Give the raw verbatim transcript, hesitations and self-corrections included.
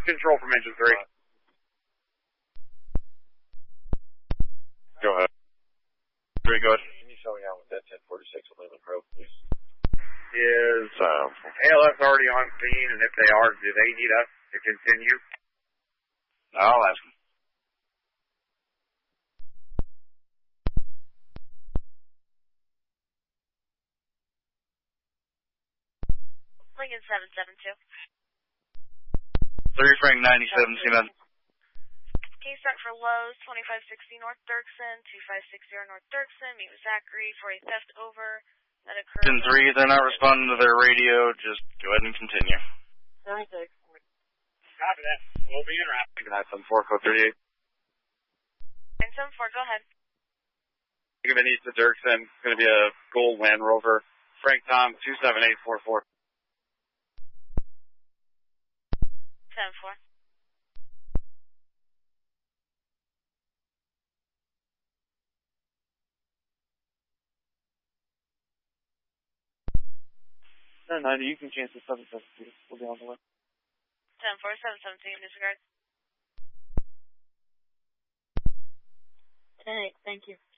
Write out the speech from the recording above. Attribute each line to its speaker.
Speaker 1: control from engine three.
Speaker 2: Go ahead. Three, go ahead.
Speaker 3: Can you show me out with that ten forty-six eleven Pro, please?
Speaker 1: Is
Speaker 2: Um,
Speaker 1: A L S already on scene, and if they are, do they need us to continue?
Speaker 2: I'll ask him.
Speaker 4: Lincoln seven seven two.
Speaker 2: Three Frank ninety-seven, see that?
Speaker 4: Can you start for Lowe's, twenty-five sixty North Dirksen, two five six zero North Dirksen, meet with Zachary for a theft over that occurred.
Speaker 2: Ten three, they're not responding to their radio, just go ahead and continue.
Speaker 1: thirty-six. Copy that. We'll be interacting.
Speaker 2: Good night, seven four, code thirty-eight.
Speaker 4: nine seven four, go ahead.
Speaker 3: Given east of Dirksen, it's going to be a gold Land Rover. Frank Tom, two seven eight four four.
Speaker 4: seven four.
Speaker 3: No, ninety, you can chance the seven seven two. We'll be on the way.
Speaker 4: seven four, seven seven two, disregard.
Speaker 5: ten eight, thank you.